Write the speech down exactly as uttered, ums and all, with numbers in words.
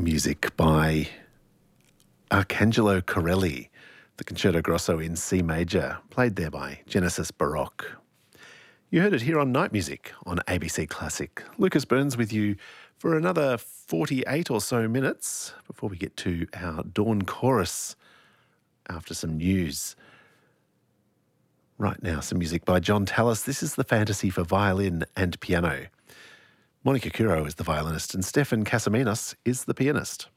music by Arcangelo Corelli, the Concerto Grosso in C major, played there by Genesis Baroque. You heard it here on Night Music on A B C Classic. Lucas Burns with you for another forty-eight or so minutes before we get to our Dawn Chorus after some news. Right now, some music by John Tallis. This is the Fantasy for Violin and Piano. Monica Curo is the violinist and Stefan Casaminos is the pianist.